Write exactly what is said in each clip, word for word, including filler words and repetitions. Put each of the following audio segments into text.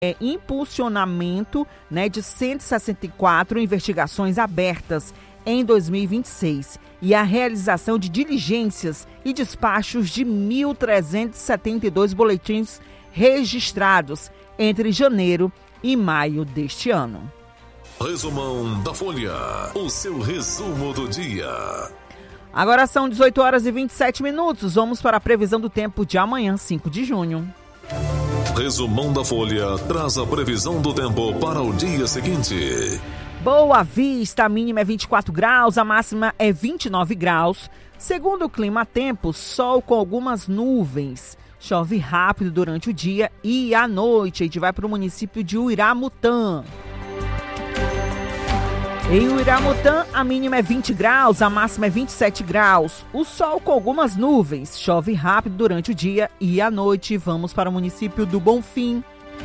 É, impulsionamento, né, de cento e sessenta e quatro investigações abertas em dois mil e vinte e seis e a realização de diligências e despachos de mil trezentos e setenta e dois boletins registrados entre janeiro e maio deste ano. Resumão da Folha, o seu resumo do dia. Agora são dezoito horas e vinte e sete minutos, vamos para a previsão do tempo de amanhã, cinco de junho. Resumão da Folha traz a previsão do tempo para o dia seguinte. Boa Vista, a mínima é vinte e quatro graus, a máxima é vinte e nove graus. Segundo o Clima Tempo, sol com algumas nuvens. Chove rápido durante o dia e à noite. A gente vai para o município de Uiramutã. Em Uiramutã, a mínima é vinte graus, a máxima é vinte e sete graus. O sol com algumas nuvens, chove rápido durante o dia e à noite. Vamos para o município do Bonfim.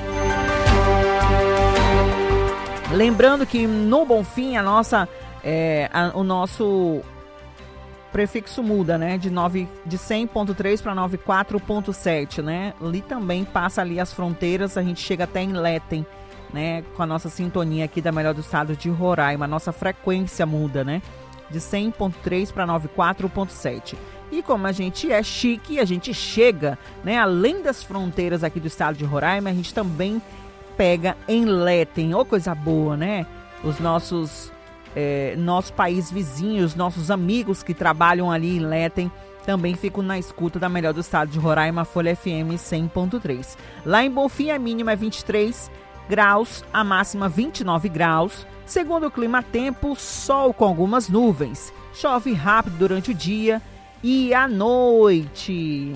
Lembrando que no Bonfim, a nossa, é, a, o nosso prefixo muda, né? De, nove, de cem ponto três para noventa e quatro ponto sete, né? Ali também passa ali as fronteiras, a gente chega até em Letem. Né, com a nossa sintonia aqui da melhor do estado de Roraima, a nossa frequência muda, né? De cem ponto três para noventa e quatro ponto sete. E como a gente é chique, a gente chega, né? Além das fronteiras aqui do estado de Roraima, a gente também pega em Letem. Ô, coisa boa, né? Os nossos, é, nosso país vizinhos, nossos amigos que trabalham ali em Letem, também ficam na escuta da melhor do estado de Roraima, Folha F M cem ponto três. Lá em Bonfim, a mínima é vinte e três graus, a máxima vinte e nove graus. Segundo o Clima Tempo, sol com algumas nuvens. Chove rápido durante o dia e à noite.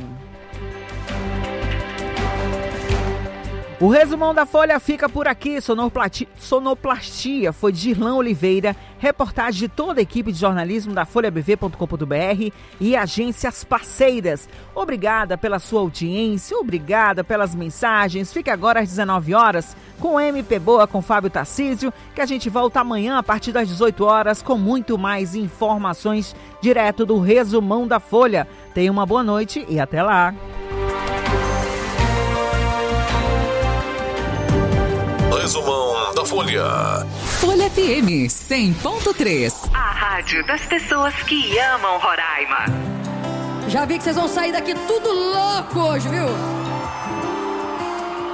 O resumão da Folha fica por aqui. Sonoplastia, sonoplastia foi de Girlão Oliveira. Reportagem de toda a equipe de jornalismo da folha b v ponto com ponto b r e agências parceiras. Obrigada pela sua audiência, obrigada pelas mensagens. Fique agora às dezenove horas com M P Boa com Fábio Tarcísio, que a gente volta amanhã a partir das dezoito horas com muito mais informações direto do resumão da Folha. Tenha uma boa noite e até lá. Resumão da Folha. Folha F M cem ponto três. A rádio das pessoas que amam Roraima. Já vi que vocês vão sair daqui tudo louco hoje, viu?